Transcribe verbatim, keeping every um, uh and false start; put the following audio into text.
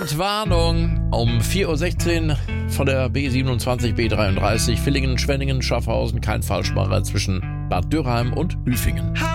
Entwarnung um vier Uhr sechzehn von der B siebenundzwanzig B dreiunddreißig Villingen, Schwenningen, Schaffhausen. Kein Falschmacher zwischen Bad Dürrheim und Hüfingen.